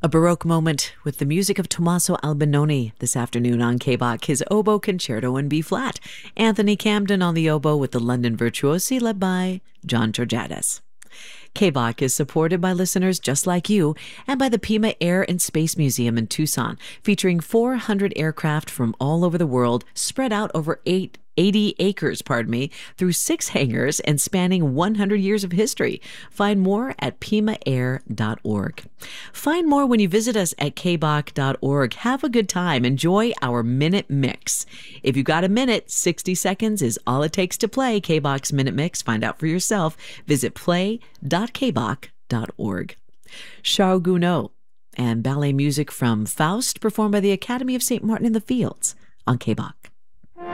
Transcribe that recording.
A Baroque moment with the music of Tommaso Albinoni this afternoon on K-Bach, his oboe concerto in B-flat. Anthony Camden on the oboe with the London Virtuosi led by John Georgiadis. K-Bach is supported by listeners just like you and by the Pima Air and Space Museum in Tucson, featuring 400 aircraft from all over the world spread out over 80 acres, through 6 hangars and spanning 100 years of history. Find more at pimaair.org. Find more when you visit us at kbach.org. Have a good time. Enjoy our Minute Mix. If you've got a minute, 60 seconds is all it takes to play K-Bach's Minute Mix. Find out for yourself. Visit play.kbach.org. Charles Gounod and ballet music from Faust, performed by the Academy of St. Martin in the Fields on K-Bach.